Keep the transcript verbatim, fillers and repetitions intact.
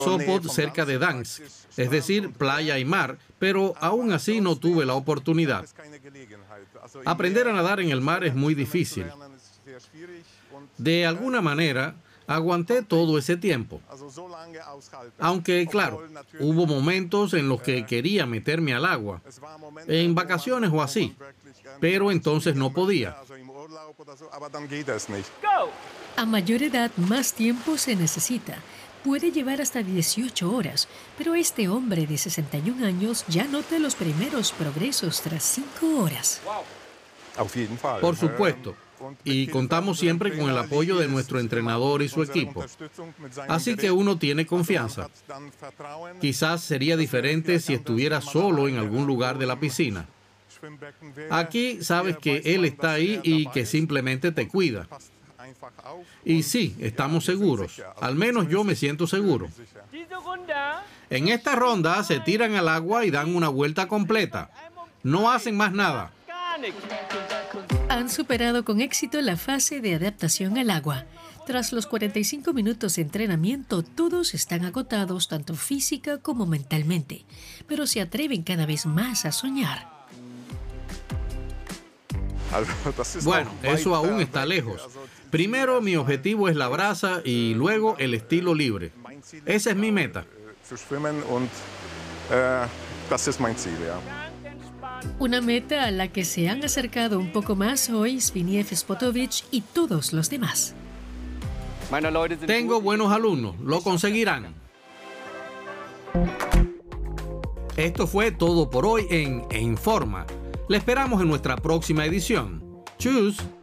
Sopot cerca de Gdansk, es decir, playa y mar, pero aún así no tuve la oportunidad. Aprender a nadar en el mar es muy difícil. De alguna manera, aguanté todo ese tiempo. Aunque, claro, hubo momentos en los que quería meterme al agua, en vacaciones o así, pero entonces no podía. A mayor edad, más tiempo se necesita. Puede llevar hasta dieciocho horas, pero este hombre de sesenta y un años ya nota los primeros progresos tras cinco horas. Por supuesto, y contamos siempre con el apoyo de nuestro entrenador y su equipo. Así que uno tiene confianza. Quizás sería diferente si estuviera solo en algún lugar de la piscina. Aquí sabes que él está ahí y que simplemente te cuida. Y sí, estamos seguros. Al menos yo me siento seguro. En esta ronda se tiran al agua y dan una vuelta completa. No hacen más nada. Han superado con éxito la fase de adaptación al agua. Tras los cuarenta y cinco minutos de entrenamiento, todos están agotados tanto física como mentalmente, pero se atreven cada vez más a soñar. Bueno, eso aún está lejos. Primero, mi objetivo es la braza y luego el estilo libre. Esa es mi meta. Una meta a la que se han acercado un poco más hoy Zbigniew Spotovich y todos los demás. Tengo buenos alumnos, lo conseguirán. Esto fue todo por hoy en En Forma. Le esperamos en nuestra próxima edición. Tschüss.